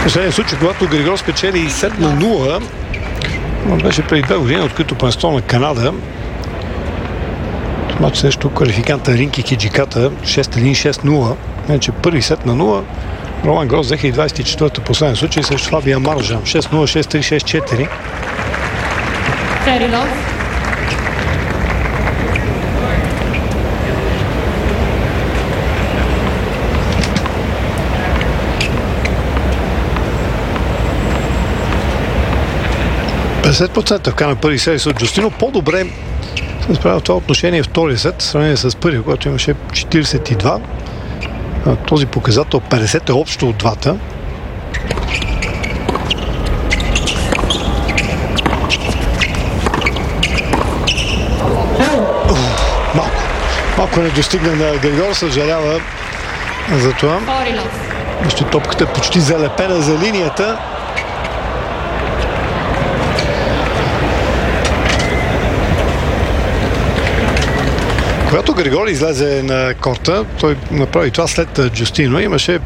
Последният случай, когато Григор спечели 7-0, беше преди 2 години, открито първенство на Канада. Мач срещу квалификанта Ринки Киджиката, 6-1-6-0. Значи първи сет на 0. Ролан Грос 2024 последен случай срещу Фабиан Маржан. 6-0, 6-3, 6-4. Серилов. В на първи сервис от Джустино. По-добре се справя в това отношение втория сет, в сравнение с първия, който имаше 42. Този показател 50 е общо от двата. Малко не достигна на Григор, съжалява за това. Още топката е почти залепена за линията. Когато Григор излезе на корта, той направи това след Джустино. Имаше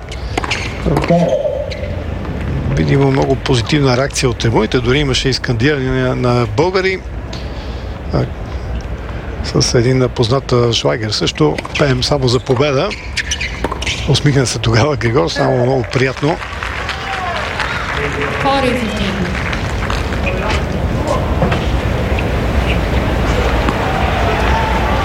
видимо много позитивна реакция от трибуните. Дори имаше и скандиране на българи. С един познат шлагер също. Пеем само за победа. Усмихна се тогава Григор. Само много приятно.